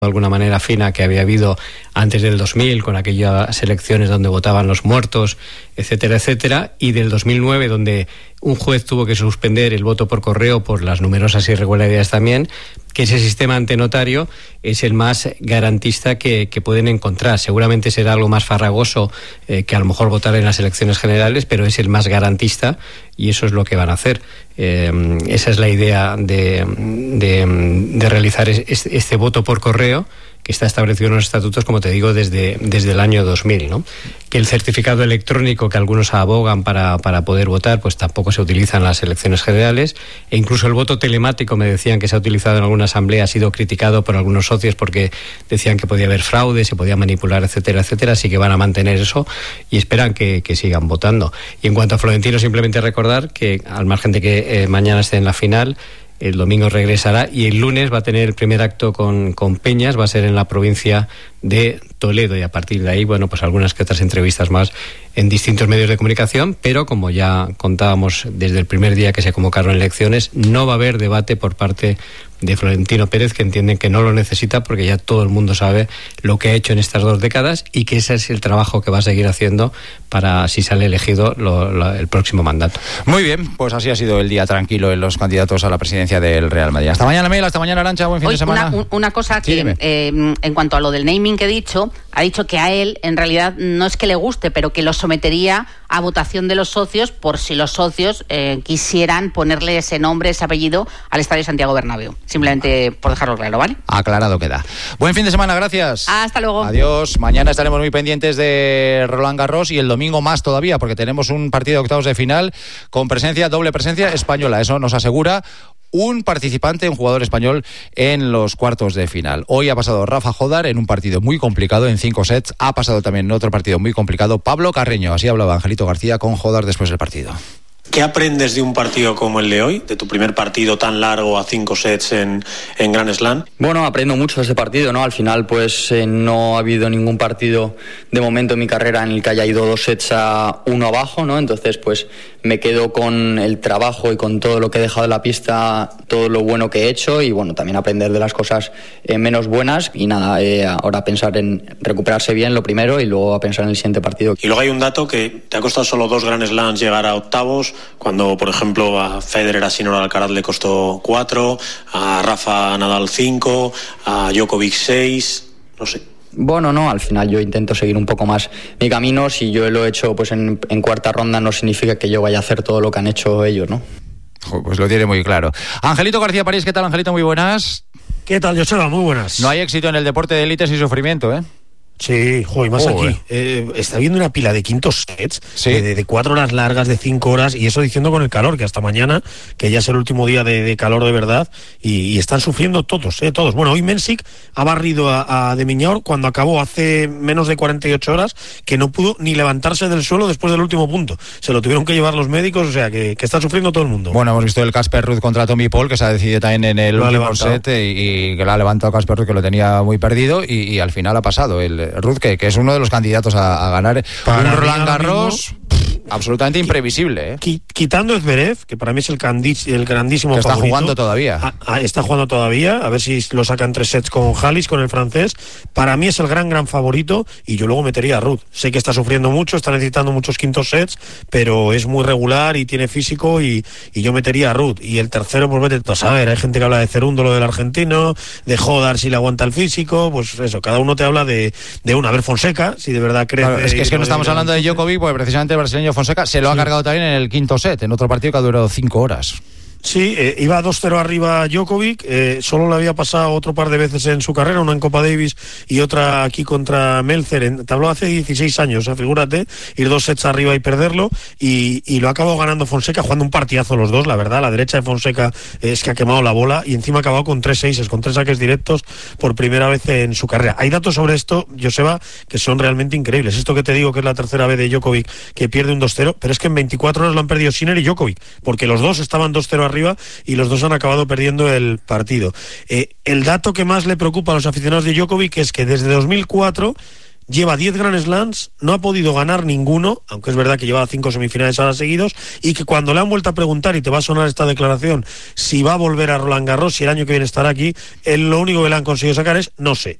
de alguna manera fina que había habido antes del 2000, con aquellas elecciones donde votaban los muertos, etcétera, etcétera, y del 2009, donde un juez tuvo que suspender el voto por correo por las numerosas irregularidades también, que ese sistema antenotario es el más garantista que pueden encontrar. Seguramente será algo más farragoso que a lo mejor votar en las elecciones generales, pero es el más garantista y eso es lo que van a hacer. Esa es la idea de realizar este voto por correo, que está establecido en los estatutos, como te digo, desde el año 2000, ¿no? Que el certificado electrónico que algunos abogan para poder votar, pues tampoco se utiliza en las elecciones generales, e incluso el voto telemático, me decían que se ha utilizado en alguna asamblea, ha sido criticado por algunos socios porque decían que podía haber fraude, se podía manipular, etcétera, etcétera, así que van a mantener eso y esperan que sigan votando. Y en cuanto a Florentino, simplemente recordar que, al margen de que mañana esté en la final, el domingo regresará y el lunes va a tener el primer acto con Peñas, va a ser en la provincia de Toledo, y a partir de ahí, bueno, pues algunas que otras entrevistas más en distintos medios de comunicación, pero como ya contábamos desde el primer día que se convocaron elecciones, no va a haber debate por parte de Florentino Pérez, que entienden que no lo necesita porque ya todo el mundo sabe lo que ha hecho en estas 2 décadas y que ese es el trabajo que va a seguir haciendo para, si sale elegido, el próximo mandato. Muy bien, pues así ha sido el día tranquilo en los candidatos a la presidencia del Real Madrid. Hasta mañana, Mel, hasta mañana, Arantxa, buen fin de semana. Una cosa sí, que, en cuanto a lo del naming que he dicho, ha dicho que a él, en realidad, no es que le guste, pero que lo sometería a votación de los socios por si los socios quisieran ponerle ese nombre, ese apellido al Estadio Santiago Bernabéu. Simplemente por dejarlo claro, ¿vale? Aclarado queda. Buen fin de semana, gracias. Hasta luego. Adiós. Mañana estaremos muy pendientes de Roland Garros y el domingo más todavía, porque tenemos un partido de octavos de final con doble presencia española. Eso nos asegura un participante, un jugador español en los cuartos de final. Hoy ha pasado Rafa Jodar en un partido muy complicado, en 5 sets. Ha pasado también en otro partido muy complicado Pablo Carreño. Así hablaba Angelito García con Jodar después del partido. ¿Qué aprendes de un partido como el de hoy, de tu primer partido tan largo a 5 sets en Grand Slam? Bueno, aprendo mucho de ese partido, ¿no? Al final, pues no ha habido ningún partido de momento en mi carrera en el que haya ido 2 sets a 1 abajo, ¿no? Entonces, pues me quedo con el trabajo y con todo lo que he dejado en la pista, todo lo bueno que he hecho y, bueno, también aprender de las cosas menos buenas y nada, ahora pensar en recuperarse bien lo primero y luego a pensar en el siguiente partido. Y luego hay un dato que te ha costado solo 2 Grand Slams llegar a octavos, cuando, por ejemplo, a Federer, a Sinner Alcaraz le costó 4, a Rafa Nadal 5, a Djokovic 6, no sé. Bueno, no, al final yo intento seguir un poco más mi camino. Si yo lo he hecho pues en cuarta ronda, no significa que yo vaya a hacer todo lo que han hecho ellos, ¿no? Pues lo tiene muy claro. Angelito García París, ¿qué tal, Angelito? Muy buenas. ¿Qué tal, Joseba? Muy buenas. No hay éxito en el deporte de élite sin sufrimiento, ¿eh? Sí, joder, más aquí. Está viendo una pila de quintos sets, sí, de 4 horas largas, de 5 horas, y eso diciendo con el calor, que hasta mañana, que ya es el último día de calor de verdad, y están sufriendo todos. Bueno, hoy Mensik ha barrido a De Miñor cuando acabó hace menos de 48 horas, que no pudo ni levantarse del suelo después del último punto. Se lo tuvieron que llevar los médicos, o sea, que está sufriendo todo el mundo. Bueno, hemos visto el Casper Ruud contra Tommy Paul, que se ha decidido también en el último set, y que lo ha levantado Casper Ruud, que lo tenía muy perdido, y al final ha pasado el Ruud, que es uno de los candidatos a ganar un Roland Garros absolutamente imprevisible, ¿eh? Quitando Zverev, que para mí es el grandísimo que favorito. Está jugando todavía. Está jugando todavía, a ver si lo sacan 3 sets con Halis, con el francés. Para mí es el gran favorito, y yo luego metería a Ruud. Sé que está sufriendo mucho, está necesitando muchos quintos sets, pero es muy regular y tiene físico, y yo metería a Ruud. Y el tercero, pues vete a saber, hay gente que habla de Cerúndolo, del argentino, de Jodar si le aguanta el físico, pues eso, cada uno te habla de uno. A ver, Fonseca, si de verdad crece. Claro, es que no estamos hablando de Djokovic, porque precisamente el brasileño Fonseca se lo ha cargado también en el quinto set, en otro partido que ha durado 5 horas. Sí, iba 2-0 arriba Djokovic, solo le había pasado otro par de veces en su carrera, una en Copa Davis y otra aquí contra Melzer, te habló hace 16 años, figúrate, ir 2 sets arriba y perderlo, y lo ha acabado ganando Fonseca, jugando un partidazo los dos, la verdad. La derecha de Fonseca es que ha quemado la bola, y encima ha acabado con 3 6, con 3 saques directos por primera vez en su carrera. Hay datos sobre esto, Joseba, que son realmente increíbles. Esto que te digo, que es la tercera vez de Djokovic que pierde un 2-0, pero es que en 24 horas lo han perdido Sinner y Djokovic, porque los dos estaban 2-0 arriba y los dos han acabado perdiendo el partido. El dato que más le preocupa a los aficionados de Djokovic es que desde 2004 lleva 10 Grand Slams, no ha podido ganar ninguno, aunque es verdad que lleva 5 semifinales ahora seguidos, y que cuando le han vuelto a preguntar, y te va a sonar esta declaración, si va a volver a Roland Garros, si el año que viene estará aquí, lo único que le han conseguido sacar es no sé.